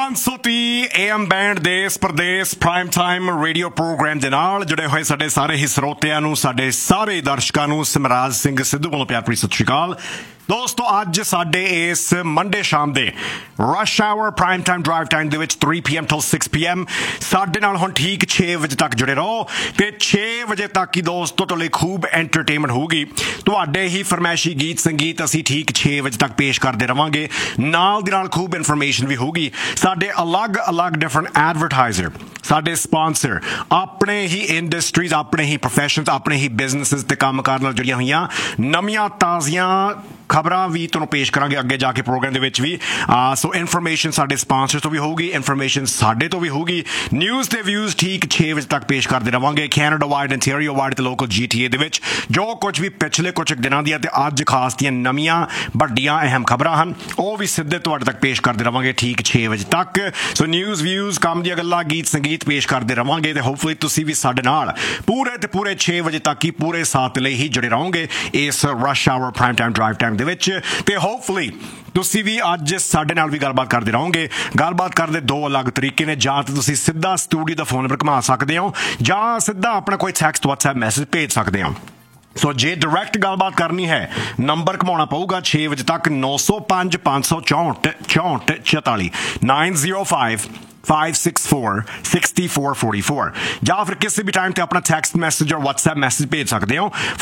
530 AM band ਦੇਸ਼ Pradesh prime time radio programme ਦੇ ਨਾਲ ਜੁੜੇ ਹੋਏ ਸਾਡੇ ਸਾਰੇ ਹੀ ਸਰੋਤਿਆਂ ਨੂੰ, ਸਾਡੇ ਸਾਰੇ ਦਰਸ਼ਕਾਂ ਨੂੰ ਸਿਮਰਾਜ ਸਿੰਘ ਸਿੱਧੂ ਵੱਲੋਂ ਪਿਆਰ ਭਰੀ ਸਤਿ ਸ਼੍ਰੀ ਅਕਾਲ। ਦੋਸਤੋ, ਅੱਜ ਸਾਡੇ ਇਸ ਮੰਡੇ ਸ਼ਾਮ ਦੇ rush hour prime time drive time ਦੇ ਵਿੱਚ 3 PM till 6 PM ਸਾਡੇ ਨਾਲ ਹੁਣ ਠੀਕ 6 ਵਜੇ ਤੱਕ ਜੁੜੇ ਰਹੋ ਤੇ 6 ਵਜੇ ਤੱਕ ਹੀ ਦੋਸਤੋ ਤੁਹਾਡੇ ਲਈ ਖੂਬ ਐਂਟਰਟੇਨਮੈਂਟ ਹੋਊਗੀ। ਤੁਹਾਡੇ ਹੀ ਫਰਮਾਇਸ਼ੀ ਗੀਤ ਸੰਗੀਤ ਅਸੀਂ ਠੀਕ 6 ਵਜੇ ਤੱਕ ਪੇਸ਼ ਕਰਦੇ ਰਵਾਂਗੇ। ਨਾਲ ਦੀ ਨਾਲ ਖੂਬ ਇਨਫੋਰਮੇਸ਼ਨ ਵੀ ਹੋਊਗੀ। ਸਾਡੇ ਅਲੱਗ-ਅਲੱਗ ਡਿਫਰੈਂਟ ਐਡਵਰਟਾਈਜ਼ਰ, ਸਾਡੇ ਸਪਾਂਸਰ, ਆਪਣੇ ਹੀ ਇੰਡਸਟਰੀਜ਼, ਆਪਣੇ ਹੀ ਪ੍ਰੋਫੈਸ਼ਨਸ, ਆਪਣੇ ਹੀ ਬਿਜ਼ਨਸਿਸ ਤੇ ਕੰਮ ਕਰਨ ਨਾਲ ਜੁੜੀਆਂ ਹੋਈਆਂ ਨਵੀਆਂ ਤਾਜ਼ੀਆਂ ਖਬਰਾਂ ਵੀ ਤੁਹਾਨੂੰ ਪੇਸ਼ ਕਰਾਂਗੇ ਅੱਗੇ ਜਾ ਕੇ ਪ੍ਰੋਗਰਾਮ ਦੇ ਵਿੱਚ ਵੀ। ਸੋ ਇਨਫੋਰਮੇਸ਼ਨ ਸਾਡੇ ਸਪਾਂਸਰ ਤੋਂ ਵੀ ਹੋਊਗੀ, ਇਨਫੋਰਮੇਸ਼ਨ ਸਾਡੇ ਤੋਂ ਵੀ ਹੋਊਗੀ। ਨਿਊਜ਼ ਤੇ ਵਿਊਜ਼ ਠੀਕ 6 ਵਜੇ ਤੱਕ ਪੇਸ਼ ਕਰਦੇ ਰਵਾਂਗੇ। ਕੈਨੇਡਾ ਵਾਈਡ, ontario ਵਾਈਡ ਤੇ ਲੋਕਲ GTA ਦੇ ਵਿੱਚ ਜੋ ਕੁਝ ਵੀ ਪਿਛਲੇ ਕੁਝ ਦਿਨਾਂ ਦੀਆਂ ਤੇ ਅੱਜ ਖਾਸ ਦੀਆਂ ਨਵੀਆਂ ਵੱਡੀਆਂ ਅਹਿਮ ਖਬਰਾਂ ਹਨ, ਉਹ ਵੀ ਸਿੱਧੇ ਤੁਹਾਡੇ ਤੱਕ ਪੇਸ਼ ਕਰਦੇ ਰਵਾਂਗੇ ਠੀਕ 6 ਵਜੇ ਤੱਕ। ਸੋ ਨਿਊਜ਼ ਵਿਊਜ਼, ਕੰਮ ਦੀਆਂ ਗੱਲਾਂ, ਗੀਤ ਸੰਗੀਤ ਪੇਸ਼ ਕਰਦੇ ਰਵਾਂਗੇ ਤੇ ਹੋਪਫੁਲੀ ਤੁਸੀਂ ਵੀ ਸਾਡੇ ਨਾਲ ਪੂਰੇ 6 ਵਜੇ ਤੱਕ ਹੀ ਪੂਰੇ ਸਾਥ ਲਈ ਹੀ ਜੁੜੇ ਰਹੋਗੇ ਇਸ rush hour prime time drive time ਦੇ ਵਿੱਚ। ਤੇ ਹੋਪਫੁਲੀ ਤੁਸੀਂ ਵੀ ਅੱਜ ਸਾਡੇ ਨਾਲ ਵੀ ਗੱਲਬਾਤ ਕਰਦੇ ਰਹੋਗੇ। ਗੱਲਬਾਤ ਕਰਨ ਦੇ ਦੋ ਅਲੱਗ ਤਰੀਕੇ ਨੇ। ਜਾਂ ਤਾਂ ਤੁਸੀਂ ਸਿੱਧਾ ਸਟੂਡੀਓ ਦਾ ਫੋਨ ਨੰਬਰ ਘੁਮਾ ਸਕਦੇ ਹੋ ਜਾਂ ਸਿੱਧਾ ਆਪਣਾ ਕੋਈ ਟੈਕਸਟ WhatsApp ਮੈਸੇਜ ਭੇਜ ਸਕਦੇ ਹੋ। ਸੋ ਜੇ ਡਾਇਰੈਕਟ ਗੱਲਬਾਤ ਕਰਨੀ ਹੈ, ਨੰਬਰ ਘੁਮਾਉਣਾ ਪਊਗਾ 6 ਵਜੇ ਤੱਕ 905 564 6444 905 564 6444 ਜਾਂ ਫਿਰ ਕਿਸੇ ਵੀ ਟਾਈਮ ਤੇ ਆਪਣਾ ਟੈਕਸਟ ਮੈਸੇਜ ਔਰ WhatsApp ਮੈਸੇਜ ਭੇਜ ਸਕਦੇ ਹੋ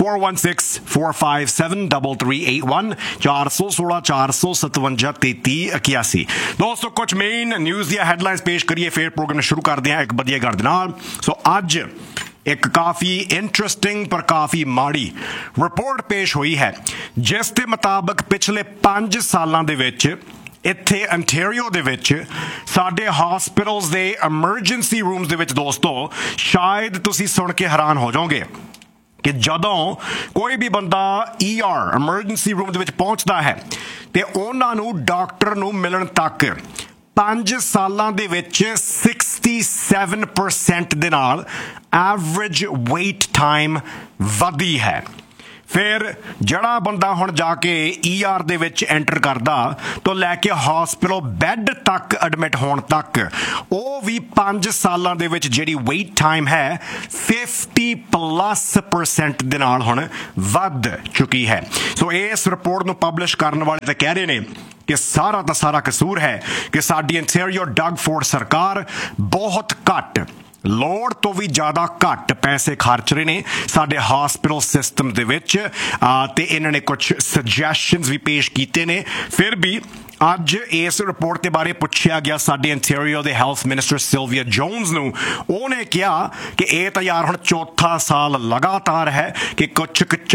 4164573381 416 457 3381। ਦੋਸਤੋ, ਕੁਝ ਮੇਨ ਨਿਊਜ਼ ਦੀਆਂ ਹੈਡਲਾਈਨਸ ਪੇਸ਼ ਕਰੀਏ, ਫਿਰ ਪ੍ਰੋਗਰਾਮ ਸ਼ੁਰੂ ਕਰਦੇ ਹਾਂ ਇੱਕ ਵਧੀਆ ਗੱਲ ਦੇ ਨਾਲ। ਸੋ ਅੱਜ ਇੱਕ ਕਾਫੀ ਇੰਟਰਸਟਿੰਗ ਪਰ ਕਾਫੀ ਮਾੜੀ ਰਿਪੋਰਟ ਪੇਸ਼ ਹੋਈ ਹੈ, ਜਿਸ ਦੇ ਮੁਤਾਬਕ ਪਿਛਲੇ 5 ਸਾਲਾਂ ਦੇ ਵਿੱਚ ਇੱਥੇ ontario ਦੇ ਵਿੱਚ ਸਾਡੇ ਹਸਪੀਟਲਸ ਦੇ ਐਮਰਜੈਂਸੀ ਰੂਮਸ ਦੇ ਵਿੱਚ ਦੋਸਤੋ ਸ਼ਾਇਦ ਤੁਸੀਂ ਸੁਣ ਕੇ ਹੈਰਾਨ ਹੋ ਜਾਓਗੇ ਕਿ ਜਦੋਂ ਕੋਈ ਵੀ ਬੰਦਾ ਐਮਰਜੈਂਸੀ ਰੂਮ ਦੇ ਵਿੱਚ ਪਹੁੰਚਦਾ ਹੈ ਤੇ ਉਹਨਾਂ ਨੂੰ ਡਾਕਟਰ ਨੂੰ ਮਿਲਣ ਤੱਕ 5 ਸਾਲਾਂ ਦੇ ਵਿੱਚ 67% ਦੇ ਨਾਲ ਐਵਰੇਜ ਵੇਟ ਟਾਈਮ ਵਧੀ ਹੈ। ਫਿਰ ਜਿਹੜਾ ਬੰਦਾ ਹੁਣ ਜਾ ਕੇ ਦੇ ਵਿੱਚ ਐਂਟਰ ਕਰਦਾ ਤੋਂ ਲੈ ਕੇ ਹਸਪੀਟਲ ਬੈੱਡ ਤੱਕ ਐਡਮਿਟ ਹੋਣ ਤੱਕ ਉਹ ਵੀ 5 ਸਾਲਾਂ ਦੇ ਵਿੱਚ ਜਿਹੜੀ ਵੇਟ ਟਾਈਮ ਹੈ 50+ % ਦੇ ਨਾਲ ਹੁਣ ਵੱਧ ਚੁੱਕੀ ਹੈ। ਸੋ ਇਸ ਰਿਪੋਰਟ ਨੂੰ ਪਬਲਿਸ਼ ਕਰਨ ਵਾਲੇ ਤਾਂ ਕਹਿ ਰਹੇ ਨੇ ਕਿ ਸਾਰਾ ਦਾ ਸਾਰਾ ਕਸੂਰ ਹੈ ਕਿ ਸਾਡੀ ontario ਡਗ ਫੋਰਡ ਸਰਕਾਰ ਬਹੁਤ ਘੱਟ, ਲੋੜ ਤੋਂ ਵੀ ਜ਼ਿਆਦਾ ਘੱਟ ਪੈਸੇ ਖਰਚ ਰਹੇ ਨੇ ਸਾਡੇ ਹਸਪੀਟਲ ਸਿਸਟਮ ਦੇ ਵਿੱਚ। ਤੇ ਇਹਨਾਂ ਨੇ ਕੁਝ ਸੁਜੈਸ਼ਨਸ ਵੀ ਪੇਸ਼ ਕੀਤੇ ਨੇ। ਫਿਰ ਵੀ ਅੱਜ ਇਸ ਰਿਪੋਰਟ ਦੇ ਬਾਰੇ ਪੁੱਛਿਆ ਗਿਆ ਸਾਡੇ ontario ਦੇ ਹੈਲਥ ਮਿਨਿਸਟਰ ਸਿਲਵੀਆ ਜੋਨਸ ਨੂੰ। ਉਹਨੇ ਕਿਹਾ ਕਿ ਇਹ ਤਾਂ ਯਾਰ ਹੁਣ ਚੌਥਾ ਸਾਲ ਲਗਾਤਾਰ ਹੈ ਕਿ ਕੁਝ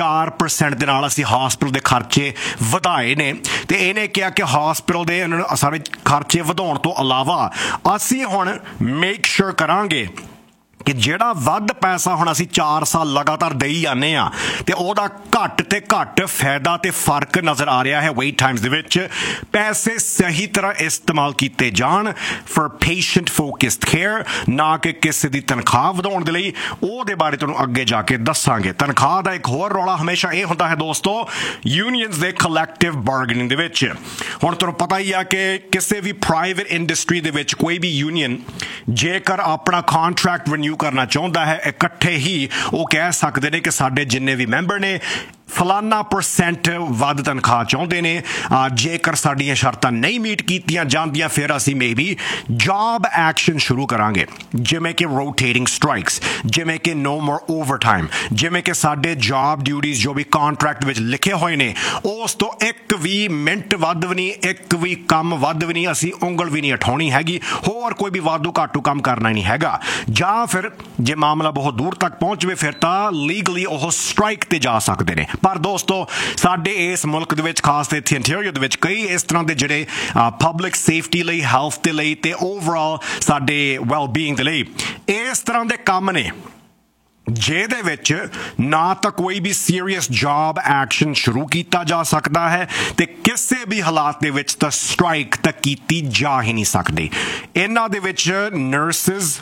4% ਦੇ ਨਾਲ ਅਸੀਂ ਹਸਪੀਟਲ ਦੇ ਖਰਚੇ ਵਧਾਏ ਨੇ। ਤੇ ਇਹਨੇ ਕਿਹਾ ਕਿ ਹਸਪੀਟਲ ਦੇ ਸਾਰੇ ਖਰਚੇ ਵਧਾਉਣ ਤੋਂ ਇਲਾਵਾ ਅਸੀਂ ਹੁਣ ਮੇਕ ਸ਼ੋਰ ਕਰਾਂਗੇ ਕਿ ਜਿਹੜਾ ਵੱਧ ਪੈਸਾ ਹੁਣ ਅਸੀਂ 4 ਸਾਲ ਲਗਾਤਾਰ ਦੇਈ ਜਾਂਦੇ ਆ ਤੇ ਉਹਦਾ ਘੱਟ ਤੇ ਘੱਟ ਫਾਇਦਾ ਤੇ ਫਰਕ ਨਜ਼ਰ ਆ ਰਿਹਾ ਹੈ ਵੇਟ ਟਾਈਮਸ ਦੇ ਵਿੱਚ। ਪੈਸੇ ਸਹੀ ਤਰ੍ਹਾਂ ਇਸਤੇਮਾਲ ਕੀਤੇ ਜਾਣ ਫॉर ਪੇਸ਼ੈਂਟ ਫੋਕਸਡ ਕੇਅਰ, ਨਾ ਕਿ ਕਿਸੇ ਦੀ ਤਨਖਾਹ ਵਧਾਉਣ ਦੇ ਲਈ। ਉਹਦੇ ਬਾਰੇ ਤੁਹਾਨੂੰ ਅੱਗੇ ਜਾ ਕੇ ਦੱਸਾਂਗੇ। ਤਨਖਾਹ ਦਾ ਇੱਕ ਹੋਰ ਰੌਲਾ ਹਮੇਸ਼ਾ ਇਹ ਹੁੰਦਾ ਹੈ ਦੋਸਤੋ ਯੂਨੀਅਨਸ ਦੇ ਕਲੈਕਟਿਵ ਬਾਰਗੇਨਿੰਗ ਦੇ ਵਿੱਚ। ਹੁਣ ਤੁਹਾਨੂੰ ਪਤਾ ਹੀ ਆ ਕਿ ਕਿਸੇ ਵੀ ਪ੍ਰਾਈਵੇਟ ਇੰਡਸਟਰੀ ਦੇ ਵਿੱਚ ਕੋਈ ਵੀ ਯੂਨੀਅਨ ਜੇਕਰ ਆਪਣਾ ਕੰਟਰੈਕਟ ਰੀਨਿਊ ਕਰਨਾ ਚਾਹੁੰਦਾ ਹੈ, ਇਕੱਠੇ ਹੀ ਉਹ ਕਹਿ ਸਕਦੇ ਨੇ ਕਿ ਸਾਡੇ ਜਿੰਨੇ ਵੀ ਮੈਂਬਰ ਨੇ ਫਲਾਨਾ % ਵੱਧ ਤਨਖਾਹ ਚਾਹੁੰਦੇ ਨੇ। ਜੇਕਰ ਸਾਡੀਆਂ ਸ਼ਰਤਾਂ ਨਹੀਂ ਮੀਟ ਕੀਤੀਆਂ ਜਾਂਦੀਆਂ ਫਿਰ ਅਸੀਂ ਮੇਬੀ ਜੌਬ ਐਕਸ਼ਨ ਸ਼ੁਰੂ ਕਰਾਂਗੇ, ਜਿਵੇਂ ਕਿ ਰੋਟੇਟਿੰਗ ਸਟ੍ਰਾਈਕਸ, ਜਿਵੇਂ ਕਿ ਨੋ ਮੋਰ ਓਵਰਟਾਈਮ, ਜਿਵੇਂ ਕਿ ਸਾਡੇ ਜੌਬ ਡਿਊਟੀਜ਼ ਜੋ ਵੀ ਕੰਟਰੈਕਟ ਵਿੱਚ ਲਿਖੇ ਹੋਏ ਨੇ ਉਸ ਤੋਂ ਇੱਕ ਵੀ ਮਿੰਟ ਵੱਧ ਵੀ ਨਹੀਂ, ਇੱਕ ਵੀ ਕੰਮ ਵੱਧ ਵੀ ਨਹੀਂ, ਅਸੀਂ ਉਂਗਲ ਵੀ ਨਹੀਂ ਉਠਾਉਣੀ ਹੈਗੀ, ਹੋਰ ਕੋਈ ਵੀ ਵਾਧੂ ਘਾਟੂ ਕੰਮ ਕਰਨਾ ਨਹੀਂ ਹੈਗਾ। ਜਾਂ ਫਿਰ ਜੇ ਮਾਮਲਾ ਬਹੁਤ ਦੂਰ ਤੱਕ ਪਹੁੰਚਵੇ ਫਿਰ ਤਾਂ ਲੀਗਲੀ ਉਹ ਸਟ੍ਰਾਈਕ ਤੇ ਜਾ ਸਕਦੇ ਨੇ। ਪਰ ਦੋਸਤੋ ਸਾਡੇ ਇਸ ਮੁਲਕ ਦੇ ਵਿੱਚ, ਖਾਸ ਤੇ ਇੱਥੇ ontario ਦੇ ਵਿੱਚ ਕਈ ਇਸ ਤਰ੍ਹਾਂ ਦੇ ਜਿਹੜੇ ਪਬਲਿਕ ਸੇਫਟੀ ਲਈ, ਹੈਲਥ ਦੇ ਲਈ ਤੇ ਓਵਰਆਲ ਸਾਡੇ ਵੈਲਬੀਇੰਗ ਦੇ ਲਈ ਇਸ ਤਰ੍ਹਾਂ ਦੇ ਕੰਮ ਨੇ ਜਿਹਦੇ ਵਿੱਚ ਨਾ ਤਾਂ ਕੋਈ ਵੀ ਸੀਰੀਅਸ ਜੌਬ ਐਕਸ਼ਨ ਸ਼ੁਰੂ ਕੀਤਾ ਜਾ ਸਕਦਾ ਹੈ ਤੇ ਕਿਸੇ ਵੀ ਹਾਲਾਤ ਦੇ ਵਿੱਚ ਤਾਂ ਸਟ੍ਰਾਈਕ ਤਾਂ ਕੀਤੀ ਜਾ ਹੀ ਨਹੀਂ ਸਕਦੀ। ਇਹਨਾਂ ਦੇ ਵਿੱਚ nurses,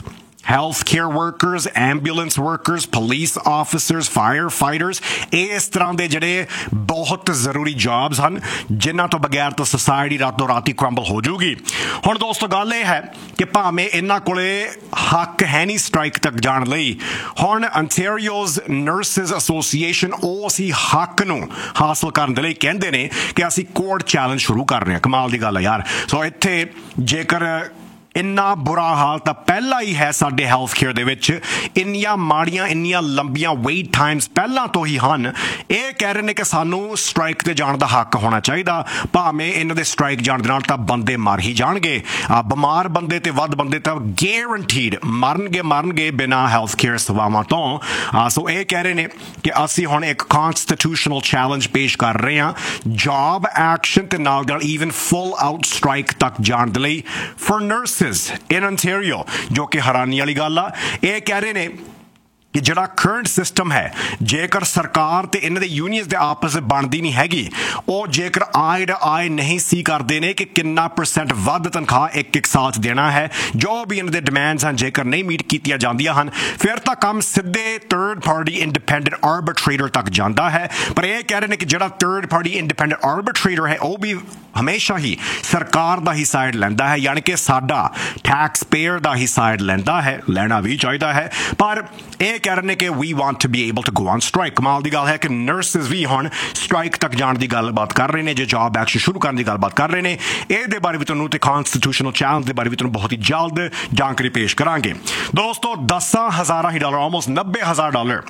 health care workers, ambulance workers, police officers, fire fighters, ਇਸ ਤਰ੍ਹਾਂ ਦੇ ਜਿਹੜੇ ਬਹੁਤ ਜ਼ਰੂਰੀ ਜੌਬਸ ਹਨ ਜਿਨ੍ਹਾਂ ਤੋਂ ਬਗੈਰ ਤਾਂ ਸੋਸਾਇਟੀ ਰਾਤੋਂ ਰਾਤੀ ਕ੍ਰੰਬਲ ਹੋ ਜਾਊਗੀ। ਹੁਣ ਦੋਸਤੋ ਗੱਲ ਇਹ ਹੈ ਕਿ ਭਾਵੇਂ ਇਹਨਾਂ ਕੋਲੇ ਹੱਕ ਹੈ ਨਹੀਂ ਸਟ੍ਰਾਈਕ ਤੱਕ ਜਾਣ ਲਈ, ਹੁਣ ਅੰਟੈਰੀਓਜ਼ ਨਰਸਿਸ ਐਸੋਸੀਏਸ਼ਨ ਉਸ ਹੀ ਹੱਕ ਨੂੰ ਹਾਸਲ ਕਰਨ ਦੇ ਲਈ ਕਹਿੰਦੇ ਨੇ ਕਿ ਅਸੀਂ ਕੋਰਟ ਚੈਲੰਜ ਸ਼ੁਰੂ ਕਰ ਰਹੇ ਹਾਂ। ਕਮਾਲ ਦੀ ਗੱਲ ਹੈ ਯਾਰ। ਸੋ ਇੱਥੇ ਜੇਕਰ ਇੰਨਾ ਬੁਰਾ ਹਾਲ ਤਾਂ ਪਹਿਲਾਂ ਹੀ ਹੈ ਸਾਡੇ ਹੈਲਥ ਕੇਅਰ ਦੇ ਵਿੱਚ, ਇੰਨੀਆਂ ਮਾੜੀਆਂ ਇੰਨੀਆਂ ਲੰਬੀਆਂ ਵੇਟ ਟਾਈਮਸ ਪਹਿਲਾਂ ਤੋਂ ਹੀ ਹਨ। ਇਹ ਕਹਿ ਰਹੇ ਨੇ ਕਿ ਸਾਨੂੰ ਸਟ੍ਰਾਈਕ ਤੇ ਜਾਣ ਦਾ ਹੱਕ ਹੋਣਾ ਚਾਹੀਦਾ, ਭਾਵੇਂ ਇਹਨਾਂ ਦੇ ਸਟ੍ਰਾਈਕ ਜਾਣ ਦੇ ਨਾਲ ਤਾਂ ਬੰਦੇ ਮਰ ਹੀ ਜਾਣਗੇ। ਬਿਮਾਰ ਬੰਦੇ ਤੇ ਵੱਧ ਬੰਦੇ ਤਾਂ ਗੈਰੰਟੀਡ ਮਰਨਗੇ ਬਿਨਾਂ ਹੈਲਥ ਕੇਅਰ ਸੇਵਾਵਾਂ ਤੋਂ। ਸੋ ਇਹ ਕਹਿ ਰਹੇ ਨੇ ਕਿ ਅਸੀਂ ਹੁਣ ਇੱਕ ਕਨਸਟੀਟਿਊਸ਼ਨਲ ਚੈਲੰਜ ਪੇਸ਼ ਕਰ ਰਹੇ ਹਾਂ ਜੌਬ ਐਕਸ਼ਨ ਤੇ ਨਾਲ ਈਵਨ ਫੁੱਲ ਆਊਟ ਸਟ੍ਰਾਈਕ ਤੱਕ ਜਾਣ ਦੇ ਲਈ ਫॉर ਨਰਸਿਸ in Ontario, ਜੋ ਕਿ ਹੈਰਾਨੀ ਵਾਲੀ ਗੱਲ ਆ। ਇਹ ਕਹਿ ਰਹੇ ਨੇ ਕਿ ਜਿਹੜਾ ਕਰੰਟ ਸਿਸਟਮ ਹੈ, ਜੇਕਰ ਸਰਕਾਰ ਤੇ ਇਹਨਾਂ ਦੇ ਯੂਨੀਅਨਸ ਦੇ ਆਪਸ ਵਿੱਚ ਬਣਦੀ ਨਹੀਂ ਹੈਗੀ, ਉਹ ਜੇਕਰ ਆਏ ਨਹੀਂ ਸੀ ਕਰਦੇ ਨੇ ਕਿ ਕਿੰਨਾ % ਵੱਧ ਤਨਖਾਹ ਇੱਕ ਸਾਲ 'ਚ ਦੇਣਾ ਹੈ, ਜੋ ਵੀ ਇਹਨਾਂ ਦੇ ਡਿਮਾਂਡਸ ਹਨ ਜੇਕਰ ਨਹੀਂ ਮੀਟ ਕੀਤੀਆਂ ਜਾਂਦੀਆਂ ਹਨ, ਫਿਰ ਤਾਂ ਕੰਮ ਸਿੱਧੇ ਥਰਡ ਪਾਰਟੀ ਇੰਡੀਪੈਂਡੈਂਟ ਆਰਬਿਟਰੇਟਰ ਤੱਕ ਜਾਂਦਾ ਹੈ। ਪਰ ਇਹ ਕਹਿ ਰਹੇ ਨੇ ਕਿ ਜਿਹੜਾ ਥਰਡ ਪਾਰਟੀ ਇੰਡੀਪੈਂਡੈਂਟ ਆਰਬਿਟਰੇਟਰ ਹੈ ਉਹ ਵੀ ਹਮੇਸ਼ਾ ਹੀ ਸਰਕਾਰ ਦਾ ਹੀ ਸਾਈਡ ਲੈਂਦਾ ਹੈ, ਯਾਨੀ ਕਿ ਸਾਡਾ ਟੈਕਸ ਪੇਅਰ ਦਾ ਹੀ ਸਾਈਡ ਲੈਂਦਾ ਹੈ। ਲੈਣਾ ਵੀ ਚਾਹੀਦਾ ਹੈ, ਪਰ ਇਹ ਕਹਿ ਰਹੇ ਨੇ ਕਿ we want to be able to go on strike. ਕਮਾਲ ਦੀ ਗੱਲ ਹੈ ਕਿ ਨਰਸਿਸ ਵੀ ਹੁਣ ਸਟ੍ਰਾਈਕ ਤੱਕ ਜਾਣ ਦੀ ਗੱਲਬਾਤ ਕਰ ਰਹੇ ਨੇ, ਜੇ ਜੌਬ ਐਕਸ਼ਨ ਸ਼ੁਰੂ ਕਰਨ ਦੀ ਗੱਲਬਾਤ ਕਰ ਰਹੇ ਨੇ। ਇਹਦੇ ਬਾਰੇ ਵੀ ਤੁਹਾਨੂੰ ਤੇ ਕਨਸਟੀਟਿਊਸ਼ਨਲ ਚੈਲੰਜ ਦੇ ਬਾਰੇ ਵੀ ਤੁਹਾਨੂੰ ਬਹੁਤ ਹੀ ਜਲਦ ਜਾਣਕਾਰੀ ਪੇਸ਼ ਕਰਾਂਗੇ। ਦੋਸਤੋ 10,000 ਹੀ ਡਾਲਰ, ਆਲਮੋਸਟ $90,000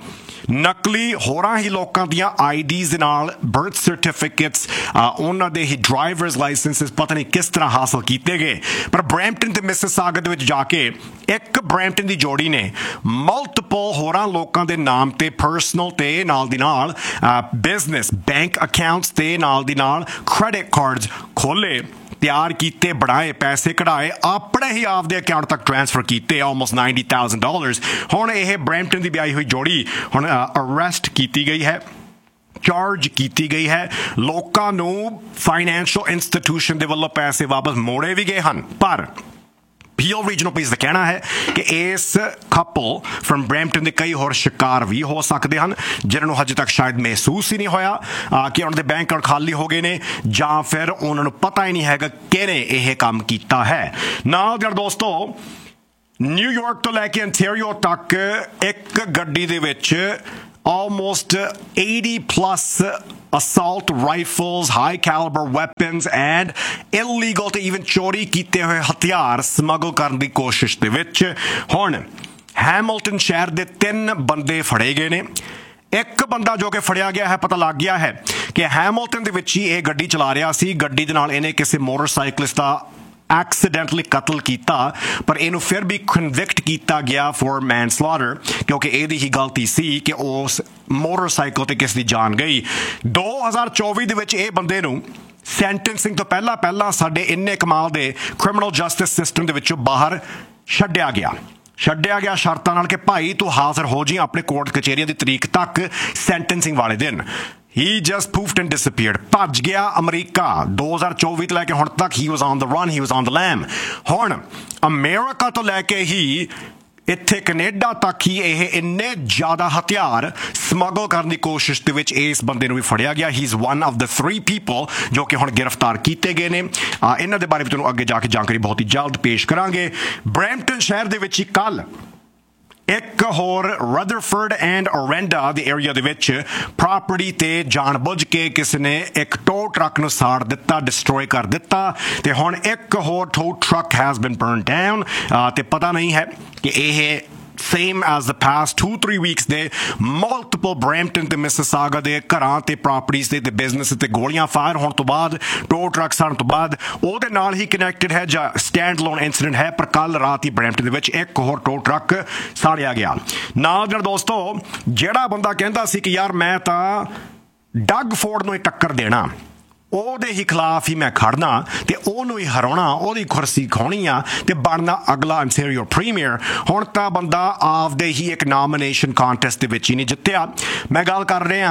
ਨਕਲੀ ਹੋਰਾਂ ਹੀ ਲੋਕਾਂ ਦੀਆਂ ਆਈਡੀਜ਼ ਦੇ ਨਾਲ ਬਰਥ ਸਰਟੀਫਿਕੇਟਸ, ਉਹਨਾਂ ਦੇ ਹੀ ਡਰਾਈਵਰਸ ਲਾਇਸੈਂਸਿਸ ਪਤਾ ਨਹੀਂ ਕਿਸ ਤਰ੍ਹਾਂ ਹਾਸਲ ਕੀਤੇ ਗਏ। ਪਰ ਬਰੈਂਪਟਨ ਤੇ ਮਿਸਿਸਾਗਾ ਦੇ ਵਿੱਚ ਜਾ ਕੇ ਇੱਕ ਬਰੈਂਪਟਨ ਦੀ ਜੋੜੀ ਨੇ ਮਲਟੀਪਲ ਹੋਰਾਂ ਲੋਕਾਂ ਦੇ ਨਾਮ ਤੇ ਪਰਸਨਲ ਤੇ ਨਾਲ ਦੀ ਨਾਲ ਬਿਜ਼ਨਸ ਬੈਂਕ ਅਕਾਊਂਟਸ ਤੇ ਨਾਲ ਦੀ ਨਾਲ ਕ੍ਰੈਡਿਟ ਕਾਰਡਸ ਖੋਲੇ, ਤਿਆਰ ਕੀਤੇ, ਬਣਾਏ, ਪੈਸੇ ਕਢਾਏ, ਆਪਣੇ ਹੀ ਆਪਦੇ ਅਕਾਊਂਟ ਤੱਕ ਟ੍ਰਾਂਸਫਰ ਕੀਤੇ, ਆਲਮੋਸਟ $90,000। ਹੁਣ ਇਹ ਬਰੈਂਪਟਨ ਦੀ ਵਿਆਹੀ ਹੋਈ ਜੋੜੀ ਹੁਣ ਅਰੈਸਟ ਕੀਤੀ ਗਈ ਹੈ, ਚਾਰਜ ਕੀਤੀ ਗਈ ਹੈ। ਲੋਕਾਂ ਨੂੰ ਫਾਈਨੈਂਸ਼ੀਅਲ ਇੰਸਟੀਟਿਊਸ਼ਨ ਦੇ ਵੱਲੋਂ ਪੈਸੇ ਵਾਪਸ ਮੋੜੇ ਵੀ ਗਏ ਹਨ, ਪਰ ਪੀਓ ਰੀਜਨਲ ਪੁਲਿਸ ਦਾ ਕਹਿਣਾ ਹੈ ਕਿ ਇਸ ਕਪਲ ਫਰਮ ਬਰੈਂਪਟਨ ਦੇ ਕਈ ਹੋਰ ਸ਼ਿਕਾਰ ਵੀ ਹੋ ਸਕਦੇ ਹਨ ਜਿਨ੍ਹਾਂ ਨੂੰ ਹਜੇ ਤੱਕ ਸ਼ਾਇਦ ਮਹਿਸੂਸ ਹੀ ਨਹੀਂ ਹੋਇਆ ਕਿ ਉਹਨਾਂ ਦੇ ਬੈਂਕ ਅਕਾਊਂਟ ਖਾਲੀ ਹੋ ਗਏ ਨੇ, ਜਾਂ ਫਿਰ ਉਹਨਾਂ ਨੂੰ ਪਤਾ ਹੀ ਨਹੀਂ ਹੈਗਾ ਕਿਹਨੇ ਇਹ ਕੰਮ ਕੀਤਾ ਹੈ। ਨਾਲ ਜਦ ਦੋਸਤੋ ਨਿਊਯਾਰਕ ਤੋਂ ਲੈ ਕੇ ਅੰਟੈਰੀਓ ਤੱਕ ਇੱਕ ਗੱਡੀ ਦੇ ਵਿੱਚ almost 80+ assault rifles, high caliber weapons and illegal ਤੇ even ਚੋਰੀ ਕੀਤੇ ਹੋਏ ਹਥਿਆਰ ਸਮਗਲ ਕਰਨ ਦੀ ਕੋਸ਼ਿਸ਼ ਦੇ ਵਿੱਚ ਹੁਣ ਹੈਮਿਲਟਨ ਸ਼ਹਿਰ ਦੇ 3 ਬੰਦੇ ਫੜੇ ਗਏ ਨੇ। ਇੱਕ ਬੰਦਾ ਜੋ ਕਿ ਫੜਿਆ ਗਿਆ ਹੈ, ਪਤਾ ਲੱਗ ਗਿਆ ਹੈ ਕਿ ਹੈਮਿਲਟਨ ਦੇ ਵਿੱਚ ਹੀ ਇਹ ਗੱਡੀ ਚਲਾ ਰਿਹਾ ਸੀ। ਗੱਡੀ ਦੇ ਨਾਲ ਇਹਨੇ ਕਿਸੇ ਮੋਟਰਸਾਈਕਲਿਸਟ ਦਾ ਐਕਸੀਡੈਂਟਲੀ ਕਤਲ ਕੀਤਾ, ਪਰ ਇਹਨੂੰ ਫਿਰ ਵੀ ਕਨਵਿਕਟ ਕੀਤਾ ਗਿਆ ਫॉर ਮੈਨਸਲੌਟਰ, ਕਿਉਂਕਿ ਇਹਦੀ ਹੀ ਗਲਤੀ ਸੀ ਕਿ ਉਸ ਮੋਟਰਸਾਈਕਲ ਤੇ ਕਿਸ ਦੀ ਜਾਨ ਗਈ। 2024 ਦੇ ਵਿੱਚ ਇਹ ਬੰਦੇ ਨੂੰ ਸੈਂਟੈਂਸਿੰਗ ਤੋਂ ਪਹਿਲਾਂ ਸਾਡੇ ਇੰਨੇ ਕਮਾਲ ਦੇ ਕ੍ਰਿਮੀਨਲ ਜਸਟਿਸ ਸਿਸਟਮ ਦੇ ਵਿੱਚੋਂ ਬਾਹਰ ਛੱਡਿਆ ਗਿਆ ਸ਼ਰਤਾਂ ਨਾਲ ਕਿ ਭਾਈ ਤੂੰ ਹਾਜ਼ਰ ਹੋ ਜੀ ਆਪਣੇ ਕੋਰਟ ਕਚਹਿਰੀਆਂ ਦੀ ਤਰੀਕ ਤੱਕ ਸੈਂਟੈਂਸਿੰਗ ਵਾਲੇ ਦਿਨ। He just poofed and disappeared. ਭੱਜ ਗਿਆ ਅਮਰੀਕਾ। 2024 ਤੋਂ ਲੈ ਕੇ ਹੁਣ ਤੱਕ he was on the run, he was on the lam. ਹੁਣ ਅਮਰੀਕਾ ਤੋਂ ਲੈ ਕੇ ਹੀ ਇੱਥੇ ਕੈਨੇਡਾ ਤੱਕ ਹੀ ਇਹ ਇੰਨੇ ਜ਼ਿਆਦਾ ਹਥਿਆਰ ਸਮਗਲ ਕਰਨ ਦੀ ਕੋਸ਼ਿਸ਼ ਦੇ ਵਿੱਚ ਇਸ ਬੰਦੇ ਨੂੰ ਵੀ ਫੜਿਆ ਗਿਆ। ਹੀ is one of the 3 people ਜੋ ਕਿ ਹੁਣ ਗ੍ਰਿਫਤਾਰ ਕੀਤੇ ਗਏ ਨੇ। ਇਹਨਾਂ ਦੇ ਬਾਰੇ ਵੀ ਤੁਹਾਨੂੰ ਅੱਗੇ ਜਾ ਕੇ ਜਾਣਕਾਰੀ ਬਹੁਤ ਹੀ ਜਲਦ ਪੇਸ਼ ਕਰਾਂਗੇ। ਬਰੈਂਪਟਨ ਸ਼ਹਿਰ ਦੇ ਵਿੱਚ ਹੀ ਕੱਲ ਇੱਕ ਹੋਰ ਰਦਰਫੋਰਡ ਐਂਡ ਓਰੈਂਡਾ ਦੇ ਏਰੀਆ ਦੇ ਵਿੱਚ ਪ੍ਰਾਪਰਟੀ ਤੇ ਜਾਣਬੁੱਝ ਕੇ ਕਿਸੇ ਨੇ ਇੱਕ ਟੋ ਟਰੱਕ ਨੂੰ ਸਾੜ ਦਿੱਤਾ, ਡਿਸਟਰੋਏ ਕਰ ਦਿੱਤਾ, ਤੇ ਹੁਣ ਇੱਕ ਹੋਰ to truck has been burn down. ਤੇ ਪਤਾ ਨਹੀਂ ਹੈ ਕਿ ਇਹ same as the past 2-3 weeks ਦੇ multiple ਬਰੈਂਪਟਨ ਤੇ ਮਿਸਿਸਾਗਾ ਦੇ ਘਰਾਂ ਤੇ ਪ੍ਰਾਪਰਟੀਜ਼ ਤੇ ਬਿਜ਼ਨਸ ਤੇ ਗੋਲੀਆਂ ਫਾਇਰ ਹੋਣ ਤੋਂ ਬਾਅਦ, ਟੋ ਟਰੱਕ ਸਾੜਨ ਤੋਂ ਬਾਅਦ ਉਹਦੇ ਨਾਲ ਹੀ ਕਨੈਕਟਡ ਹੈ ਜਾਂ ਸਟੈਂਡ ਲੋਨ ਇਨਸੀਡੈਂਟ ਹੈ। ਪਰ ਕੱਲ ਰਾਤ ਹੀ ਬਰੈਂਪਟਨ ਦੇ ਵਿੱਚ ਇੱਕ ਹੋਰ ਟੋ ਟਰੱਕ ਸਾੜਿਆ ਗਿਆ। ਨਾਲ ਜਦ ਦੋਸਤੋ ਜਿਹੜਾ ਬੰਦਾ ਕਹਿੰਦਾ ਸੀ ਕਿ ਯਾਰ ਮੈਂ ਤਾਂ ਡਗ ਫੋਰਡ ਨੂੰ ਹੀ ਟੱਕਰ ਦੇਣਾ, ਉਹਦੇ ਹੀ ਖਿਲਾਫ ਹੀ ਮੈਂ ਖੜਨਾ ਤੇ ਉਹਨੂੰ ਹੀ ਹਰਾਉਣਾ, ਉਹਦੀ ਕੁਰਸੀ ਖਾਣੀ ਆ ਤੇ ਬਣਨਾ ਅਗਲਾ ਅੰਟੈਰੀਓ ਪ੍ਰੀਮੀਅਰ, ਹੁਣ ਤਾਂ ਬੰਦਾ ਆਪਦੇ ਹੀ ਇੱਕ ਨੋਮੀਨੇਸ਼ਨ ਕੰਟੈਸਟ ਦੇ ਵਿੱਚ ਹੀ ਨਹੀਂ ਜਿੱਤਿਆ। ਮੈਂ ਗੱਲ ਕਰ ਰਿਹਾ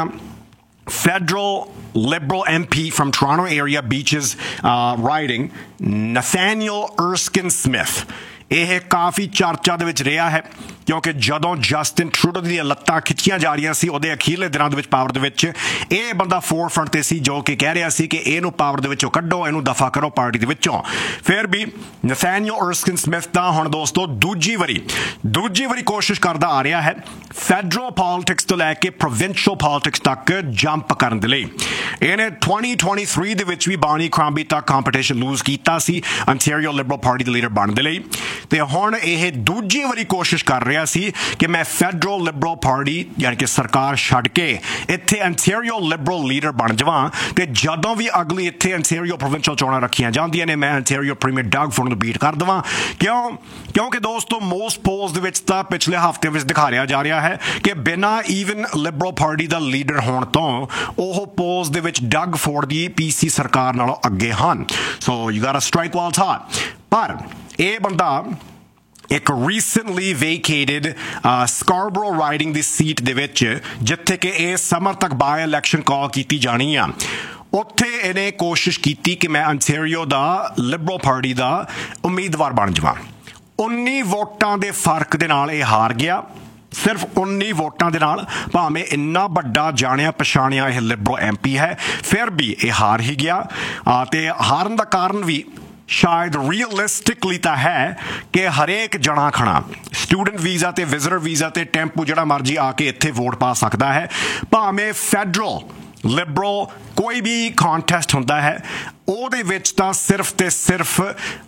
federal Liberal MP from Toronto area Beaches riding, Nathaniel Erskine Smith। ਇਹ ਕਾਫੀ ਚਰਚਾ ਦੇ ਵਿੱਚ ਰਿਹਾ ਹੈ ਕਿਉਂਕਿ ਜਦੋਂ ਜਸਟਿਨ ਟਰੂਡੋ ਦੀਆਂ ਲੱਤਾਂ ਖਿੱਚੀਆਂ ਜਾ ਰਹੀਆਂ ਸੀ ਉਹਦੇ ਅਖੀਰਲੇ ਦਿਨਾਂ ਦੇ ਵਿੱਚ ਪਾਵਰ ਦੇ ਵਿੱਚ, ਇਹ ਬੰਦਾ ਫੋਰਫਰੰਟ ਤੇ ਸੀ ਜੋ ਕਿ ਕਹਿ ਰਿਹਾ ਸੀ ਕਿ ਇਹਨੂੰ ਪਾਵਰ ਦੇ ਵਿੱਚੋਂ ਕੱਢੋ, ਇਹਨੂੰ ਦਫਾ ਕਰੋ ਪਾਰਟੀ ਦੇ ਵਿੱਚੋਂ। ਫਿਰ ਵੀ ਨਥਾਨੀਅਲ ਅਰਸਕਿਨ ਸਮਿਥ ਤਾਂ ਹੁਣ ਦੋਸਤੋ ਦੂਜੀ ਵਾਰੀ ਕੋਸ਼ਿਸ਼ ਕਰਦਾ ਆ ਰਿਹਾ ਹੈ ਫੈਡਰਲ ਪੋਲਿਟਿਕਸ ਤੋਂ ਲੈ ਕੇ ਪ੍ਰੋਵਿੰਸ਼ੀਅਲ ਪੋਲਿਟਿਕਸ ਤੱਕ ਜੰਪ ਕਰਨ ਦੇ ਲਈ। ਇਹਨੇ 2023 ਦੇ ਵਿੱਚ ਵੀ ਬਾਨੀ ਕ੍ਰਾਂਬੀ ਤੱਕ ਕੰਪੀਟੀਸ਼ਨ ਲੂਜ਼ ਕੀਤਾ ਸੀ ਅੰਟੈਰੀਓ ਲਿਬਰਲ ਪਾਰਟੀ ਦੇ ਲੀਡਰ ਬਣਨ ਦੇ ਲਈ, ਤੇ ਹੁਣ ਇਹ ਦੂਜੀ ਵਾਰੀ ਕੋਸ਼ਿਸ਼ ਕਰ ਰਿਹਾ ਸੀ ਕਿ ਮੈਂ ਫੈਡਰਲ ਲਿਬਰਲ ਪਾਰਟੀ ਯਾਨੀ ਕਿ ਸਰਕਾਰ ਛੱਡ ਕੇ ਇੱਥੇ ਅੰਟੈਰੀਓ ਲਿਬਰਲ ਲੀਡਰ ਬਣ ਜਾਵਾਂ, ਤੇ ਜਦੋਂ ਵੀ ਅਗਲੀ ਇੱਥੇ ਅੰਟੈਰੀਓ ਪ੍ਰੋਵਿੰਸ਼ੀਅਲ ਚੋਣਾਂ ਰੱਖੀਆਂ ਜਾਂਦੀਆਂ ਨੇ ਮੈਂ ਅੰਟੈਰੀਓ ਪ੍ਰੀਮੀਅਰ ਡਗ ਫੋਰਡ ਨੂੰ ਬੀਟ ਕਰ ਦੇਵਾਂ। ਕਿਉਂਕਿ ਦੋਸਤੋ ਮੋਸਟ ਪੋਲਸ ਦੇ ਵਿੱਚ ਤਾਂ ਪਿਛਲੇ ਹਫ਼ਤੇ ਵਿੱਚ ਦਿਖਾਇਆ ਜਾ ਰਿਹਾ ਹੈ ਕਿ ਬਿਨਾਂ ਈਵਨ ਲਿਬਰਲ ਪਾਰਟੀ ਦਾ ਲੀਡਰ ਹੋਣ ਤੋਂ ਉਹ ਪੋਲਸ ਦੇ ਵਿੱਚ ਡਗ ਫੋਰਡ ਦੀ ਪੀਸੀ ਸਰਕਾਰ ਨਾਲੋਂ ਅੱਗੇ ਹਨ। So you Gat strike while it's hot. ਪਰ ਇਹ ਬੰਦਾ ਇੱਕ ਰੀਸੈਂਟਲੀ ਵੇਕੇਟਡ ਸਕਾਰਬਰੋ ਰਾਈਡਿੰਗ ਦੀ ਸੀਟ ਦੇ ਵਿੱਚ, ਜਿੱਥੇ ਕਿ ਇਹ ਸਮਰ ਤੱਕ ਬਾਈ ਇਲੈਕਸ਼ਨ ਕਾਲ ਕੀਤੀ ਜਾਣੀ ਆ, ਉੱਥੇ ਇਹਨੇ ਕੋਸ਼ਿਸ਼ ਕੀਤੀ ਕਿ ਮੈਂ ਅੰਟੈਰੀਓ ਦਾ ਲਿਬਰਲ ਪਾਰਟੀ ਦਾ ਉਮੀਦਵਾਰ ਬਣ ਜਾਵਾਂ। 19 ਵੋਟਾਂ ਦੇ ਫਰਕ ਦੇ ਨਾਲ ਇਹ ਹਾਰ ਗਿਆ, ਸਿਰਫ 19 ਵੋਟਾਂ ਦੇ ਨਾਲ। ਭਾਵੇਂ ਇੰਨਾ ਵੱਡਾ ਜਾਣਿਆ ਪਛਾਣਿਆ ਇਹ ਲਿਬਰਲ ਐਮਪੀ ਹੈ, ਫਿਰ ਵੀ ਇਹ ਹਾਰ ਹੀ ਗਿਆ। ਤੇ ਹਾਰਨ ਦਾ ਕਾਰਨ ਵੀ ਸ਼ਾਇਦ ਰੀਅਲਿਸਟਿਕਲੀ ਤਾਂ ਹੈ ਕਿ ਹਰੇਕ ਜਣਾ ਖਣਾ ਸਟੂਡੈਂਟ ਵੀਜ਼ਾ ਤੇ ਵਿਜ਼ਿਟਰ ਵੀਜ਼ਾ ਤੇ ਟੈਂਪੂ ਜਿਹੜਾ ਮਰਜੀ ਆ ਕੇ ਇੱਥੇ ਵੋਟ ਪਾ ਸਕਦਾ ਹੈ। ਭਾਵੇਂ ਫੈਡਰਲ ਲਿਬਰਲ ਕੋਈ ਵੀ ਕੰਟੈਸਟ ਹੁੰਦਾ ਹੈ ਉਹਦੇ ਵਿੱਚ ਤਾਂ ਸਿਰਫ ਤੇ ਸਿਰਫ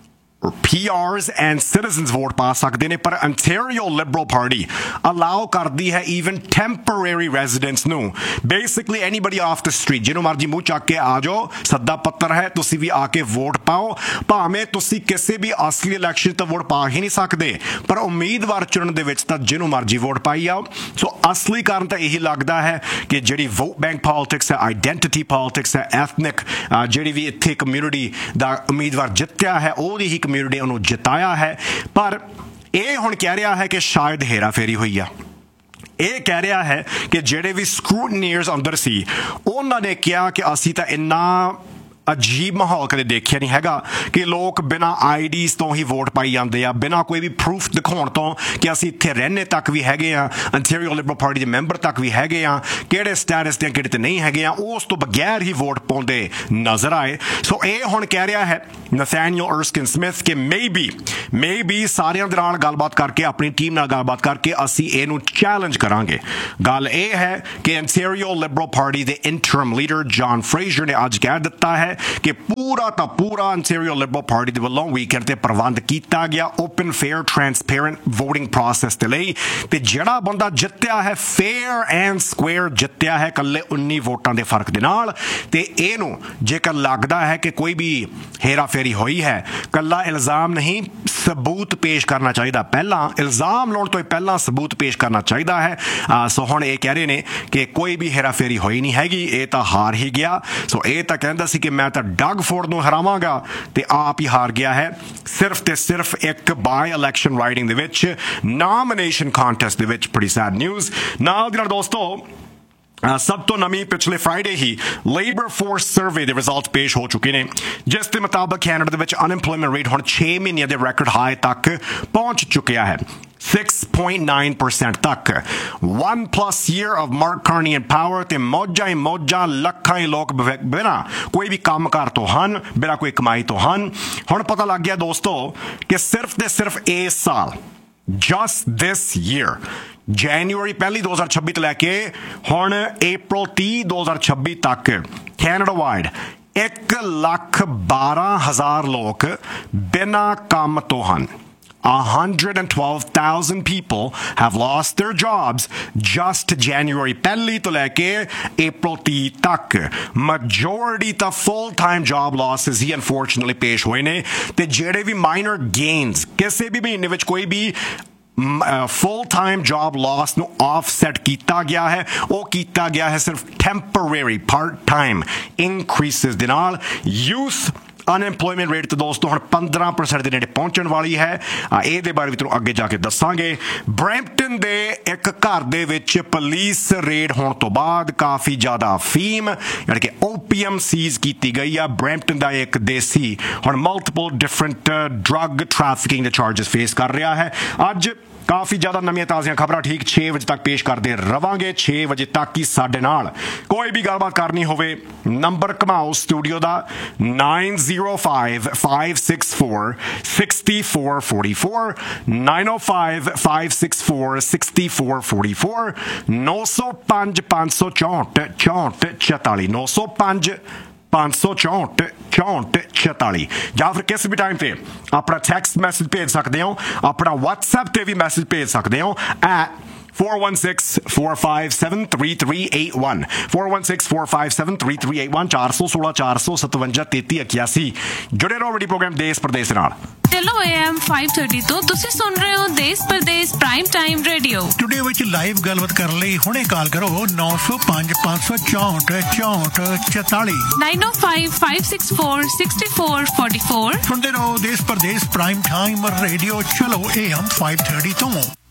PRs and citizens ਵੋਟ ਪਾ ਸਕਦੇ ਨੇ, ਪਰ ਅੰਟੈਰੀਓ ਲਿਬਰਲ ਪਾਰਟੀ ਅਲਾਉ ਕਰਦੀ ਹੈ ਈਵਨ ਟੈਂਪਰੇਰੀ ਰੈਜ਼ੀਡੈਂਟਸ ਨੂੰ, basically anybody of the street, ਜਿਹਨੂੰ ਮਰਜੀ ਮੂੰਹ ਚੱਕ ਕੇ ਆ ਜਾਓ, ਸੱਦਾ ਪੱਤਰ ਹੈ, ਤੁਸੀਂ ਵੀ ਆ ਕੇ ਵੋਟ ਪਾਓ। ਭਾਵੇਂ ਤੁਸੀਂ ਕਿਸੇ ਵੀ ਅਸਲੀ ਇਲੈਕਸ਼ਨ ਤਾਂ ਵੋਟ ਪਾ ਹੀ ਨਹੀਂ ਸਕਦੇ, ਪਰ ਉਮੀਦਵਾਰ ਚੁਣਨ ਦੇ ਵਿੱਚ ਤਾਂ ਜਿਹਨੂੰ ਮਰਜੀ ਵੋਟ ਪਾਈ ਆਓ। ਸੋ ਅਸਲੀ ਕਾਰਨ ਤਾਂ ਇਹੀ ਲੱਗਦਾ ਹੈ ਕਿ ਜਿਹੜੀ ਵੋਟ ਬੈਂਕ ਪੋਲਿਟਿਕਸ ਹੈ, ਆਈਡੈਂਟਿਟੀ ਪੋਲਿਟਿਕਸ ਹੈ, ਐਥਨਿਕ ਜਿਹੜੀ ਵੀ ਇੱਥੇ ਕਮਿਊਨਿਟੀ ਦਾ ਉਮੀਦਵਾਰ ਜਿੱਤਿਆ ਹੈ ਉਹਦੀ ਹੀ ਕਮਿਊਨਿਟੀ ਉਹਨੂੰ ਜਿਤਾਇਆ ਹੈ। ਪਰ ਇਹ ਹੁਣ ਕਹਿ ਰਿਹਾ ਹੈ ਕਿ ਸ਼ਾਇਦ ਹੇਰਾਫੇਰੀ ਹੋਈ ਆ। ਇਹ ਕਹਿ ਰਿਹਾ ਹੈ ਕਿ ਜਿਹੜੇ ਵੀ ਸਕਰੂਟਨੀਅਰਸ ਅੰਦਰ ਸੀ ਉਹਨਾਂ ਨੇ ਕਿਹਾ ਕਿ ਅਸੀਂ ਤਾਂ ਇੰਨਾ ਅਜੀਬ ਮਾਹੌਲ ਕਦੇ ਦੇਖਿਆ ਨਹੀਂ ਹੈਗਾ ਕਿ ਲੋਕ ਬਿਨਾਂ ਆਈਡੀਜ਼ ਤੋਂ ਹੀ ਵੋਟ ਪਾਈ ਜਾਂਦੇ ਆ, ਬਿਨਾਂ ਕੋਈ ਵੀ ਪ੍ਰੂਫ ਦਿਖਾਉਣ ਤੋਂ ਕਿ ਅਸੀਂ ਇੱਥੇ ਰਹਿੰਦੇ ਤੱਕ ਵੀ ਹੈਗੇ ਆ, ਅੰਟੈਰੀਓ ਲਿਬਰਲ ਪਾਰਟੀ ਦੇ ਮੈਂਬਰ ਤੱਕ ਵੀ ਹੈਗੇ ਆ, ਕਿਹੜੇ ਸਟੇਟਸ ਤੇ ਕਿਹੜੇ ਤੇ ਨਹੀਂ ਹੈਗੇ ਆ, ਉਸ ਤੋਂ ਬਗੈਰ ਹੀ ਵੋਟ ਪਾਉਂਦੇ ਨਜ਼ਰ ਆਏ। ਸੋ ਇਹ ਹੁਣ ਕਹਿ ਰਿਹਾ ਹੈ ਨਥਾਨੀਅਲ ਅਰਸਕਿਨ ਸਮਿਥ ਕਿ ਮੇਬੀ ਸਾਰਿਆਂ ਦੇ ਨਾਲ ਗੱਲਬਾਤ ਕਰਕੇ, ਆਪਣੀ ਟੀਮ ਨਾਲ ਗੱਲਬਾਤ ਕਰਕੇ ਅਸੀਂ ਇਹਨੂੰ ਚੈਲੰਜ ਕਰਾਂਗੇ। ਗੱਲ ਇਹ ਹੈ ਕਿ ਅੰਟੈਰੀਓ ਲਿਬਰਲ ਪਾਰਟੀ ਦੇ ਇੰਟਰਮ ਲੀਡਰ ਜੌਨ ਫਰੇਜ਼ਰ ਨੇ ਅੱਜ ਕਹਿ ਦਿੱਤਾ ਹੈ ਕਿ ਪੂਰਾ ਤਾਂ ਪੂਰਾ ਅੰਟੈਰੀਓ ਲਿਬਰਲ ਪਾਰਟੀ ਦੇ ਵੱਲੋਂ ਵੀਕਐਂਡ ਤੇ ਪ੍ਰਬੰਧ ਕੀਤਾ ਗਿਆ open fair transparent voting process ਦੇ ਲਈ, ਤੇ ਜਿਹੜਾ ਬੰਦਾ ਜਿੱਤਿਆ ਹੈ ਫੇਅਰ ਐਂਡ ਸਕੁਅਰ ਜਿੱਤਿਆ ਹੈ ਇਕੱਲੇ 19 ਵੋਟਾਂ ਦੇ ਫਰਕ ਦੇ ਨਾਲ। ਤੇ ਇਹਨੂੰ ਜੇਕਰ ਲੱਗਦਾ ਹੈ ਕਿ ਕੋਈ ਵੀ ਹੇਰਾਫੇਰੀ ਹੋਈ ਹੈ, ਕੱਲਾ ਇਲਜ਼ਾਮ ਨਹੀਂ ਸਬੂਤ ਪੇਸ਼ ਕਰਨਾ ਚਾਹੀਦਾ, ਪਹਿਲਾਂ ਇਲਜ਼ਾਮ ਲਾਉਣ ਤੋਂ ਪਹਿਲਾਂ ਸਬੂਤ ਪੇਸ਼ ਕਰਨਾ ਚਾਹੀਦਾ ਹੈ। ਸੋ ਹੁਣ ਇਹ ਕਹਿ ਰਹੇ ਨੇ ਕਿ ਕੋਈ ਵੀ ਹੇਰਾਫੇਰੀ ਹੋਈ ਨਹੀਂ ਹੈਗੀ, ਇਹ ਤਾਂ ਹਾਰ ਹੀ ਗਿਆ। ਸੋ ਇਹ ਤਾਂ ਕਹਿੰਦਾ ਸੀ ਕਿ ਮੈਂ ਤਾਂ ਡਗ ਫੋਰਡ ਨੂੰ ਹਰਾਵਾਂਗਾ ਤੇ ਆਪ ਹੀ ਹਾਰ ਗਿਆ ਹੈ, ਸਿਰਫ ਤੇ ਸਿਰਫ ਇੱਕ ਬਾਈ ਇਲੈਕਸ਼ਨ ਰਾਈਡਿੰਗ ਦੇ ਵਿੱਚ, ਨਾਮੀਨੇਸ਼ਨ ਕੰਟੈਸਟ ਦੇ ਵਿੱਚ। ਬੜੀ ਸੈਡ ਨਿਊਜ਼। ਨਾਲ ਦੀ ਨਾਲ ਦੋਸਤੋ ਸਭ ਤੋਂ ਨਵੀਂ ਪਿਛਲੇ ਫਰਾਈਡੇ ਹੀ ਲੇਬਰ ਫੋਰਸ ਸਰਵੇ ਦੇ ਰਿਜ਼ਲਟ ਪੇਸ਼ ਹੋ ਚੁੱਕੇ ਨੇ, ਜਿਸ ਦੇ ਮੁਤਾਬਕ ਕੈਨੇਡਾ ਦੇ ਵਿੱਚ ਅਨਐਮਪਲੋਇਮੈਂਟ ਰੇਟ ਹੁਣ 6 ਮਹੀਨਿਆਂ ਦੇ ਰੈਕੋਰਡ ਹਾਈ ਤੱਕ ਪਹੁੰਚ ਚੁੱਕਿਆ ਹੈ, 6.9% ਤੱਕ। 1+ year of Mark Carney in power ਤੇ ਮੌਜਾਂ ਲੱਖਾਂ ਹੀ ਲੋਕ ਬਿਨਾਂ ਕੋਈ ਵੀ ਕੰਮ ਕਾਰ ਤੋਂ ਹਨ, ਬਿਨਾਂ ਕੋਈ ਕਮਾਈ ਤੋਂ ਹਨ। ਹੁਣ ਪਤਾ ਲੱਗ ਗਿਆ ਦੋਸਤੋ ਕਿ ਸਿਰਫ ਤੇ ਸਿਰਫ ਇਸ ਸਾਲ, just this year, ਜਨਵਰੀ 1 2026 ਤੋਂ ਲੈ ਕੇ ਹੁਣ April 30 2026 ਤੱਕ ਕੈਨੇਡਾ ਵਾਈਡ 1,12,000 ਲੋਕ ਬਿਨਾਂ ਕੰਮ ਤੋਂ ਹਨ। 112,000 people have lost their jobs just January 1 ਤੋਂ ਲੈ ਕੇ April 30 ਤੱਕ। Majority ਤਾਂ full time job losses ਹੀ unfortunately ਪੇਸ਼ ਹੋਏ ਨੇ, ਤੇ ਜਿਹੜੇ ਵੀ minor gains ਕਿਸੇ ਵੀ ਮਹੀਨੇ ਵਿੱਚ ਕੋਈ ਵੀ full time job loss ਨੂੰ offset ਕੀਤਾ ਗਿਆ ਹੈ, ਉਹ ਕੀਤਾ ਗਿਆ ਹੈ ਸਿਰਫ temporary part time increases ਦੇ ਨਾਲ। Youth ਅਨਐਮਪਲੋਇਮੈਂਟ ਰੇਟ ਤੇ ਦੋਸਤੋ ਹੁਣ 15% ਦੇ ਨੇੜੇ ਪਹੁੰਚਣ ਵਾਲੀ ਹੈ। ਇਹਦੇ ਬਾਰੇ ਵੀ ਤੁਹਾਨੂੰ ਅੱਗੇ ਜਾ ਕੇ ਦੱਸਾਂਗੇ। ਬਰੈਂਪਟਨ ਦੇ ਇੱਕ ਘਰ ਦੇ ਵਿੱਚ ਪੁਲਿਸ ਰੇਡ ਹੋਣ ਤੋਂ ਬਾਅਦ ਕਾਫੀ ਜ਼ਿਆਦਾ ਅਫੀਮ ਯਾਨੀ ਕਿ ਓਪੀਐਮ ਸੀਜ਼ ਕੀਤੀ ਗਈ ਆ। ਬਰੈਂਪਟਨ ਦਾ ਇੱਕ ਦੇਸੀ ਹੁਣ ਮਲਟੀਪਲ ਡਿਫਰੈਂਟ ਡਰੱਗ ਟ੍ਰੈਫਿਕਿੰਗ ਦੇ ਚਾਰਜਸ ਫੇਸ ਕਰ ਰਿਹਾ ਹੈ। ਅੱਜ ਕਾਫੀ ਜ਼ਿਆਦਾ ਨਵੀਆਂ ਤਾਜ਼ੀਆਂ ਖਬਰਾਂ ਠੀਕ 6 ਵਜੇ ਤੱਕ ਪੇਸ਼ ਕਰਦੇ ਰਵਾਂਗੇ। 6 ਵਜੇ ਤੱਕ ਹੀ ਸਾਡੇ ਨਾਲ ਕੋਈ ਵੀ ਗੱਲਬਾਤ ਕਰਨੀ ਹੋਵੇ ਨੰਬਰ ਘਮਾਓ ਸਟੂਡੀਓ ਦਾ 9055646444 9055646444 905 564 64 905 564 64 ਜਾਂ ਫਿਰ ਕਿਸੇ ਵੀ ਟਾਈਮ ਤੇ ਆਪਣਾ ਟੈਕਸਟ ਮੈਸੇਜ ਭੇਜ ਸਕਦੇ ਹੋ, ਆਪਣਾ WhatsApp ਤੇ ਵੀ ਮੈਸੇਜ ਭੇਜ ਸਕਦੇ ਹੋ at 416-457-3381 416-457-3381 416-457-3381 ਜੁੜੇ ਰਹੋ ਵੱਡੀ ਪ੍ਰੋਗਰਾਮ ਦੇਸ਼ ਪ੍ਰਦੇਸ਼ ਨਾਲ। ਚਲੋ AM 530 ਤੋਂ ਤੁਸੀਂ ਸੁਣ ਰਹੇ ਹੋ ਦੇਸ਼ Pradesh prime time radio. Studio ਵਿੱਚ ਲਾਈਵ ਗੱਲਬਾਤ ਕਰਨ ਲਈ ਹੁਣੇ ਕਾਲ ਕਰੋ 905 564 64 905-564-6444 ਸੁਣਦੇ ਰਹੋ ਦੇਸ਼ ਪ੍ਰਦੇਸ਼ ਪ੍ਰਾਈਮ ਟਾਈਮ ਰੇਡੀਓ। ਚਲੋ AM 530 ਤੋਂ।